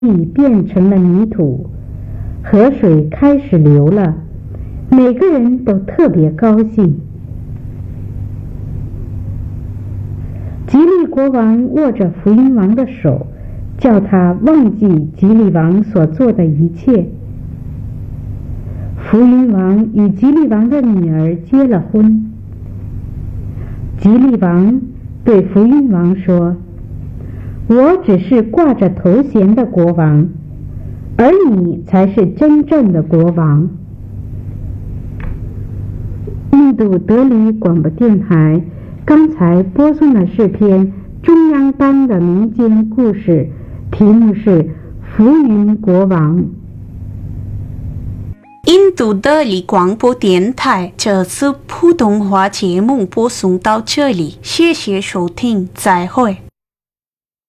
地变成了泥土，河水开始流了，每个人都特别高兴。吉利国王握着福音王的手，叫他忘记吉利王所做的一切。福音王与吉利王的女儿结了婚。吉利王对福音王说：“我只是挂着头衔的国王，而你才是真正的国王。”印度德里广播电台刚才播送的是篇中央邦的民间故事，题目是《浮云国王》。 印度德里广播电台这次普通话节目播送到这里，谢谢收听，再会。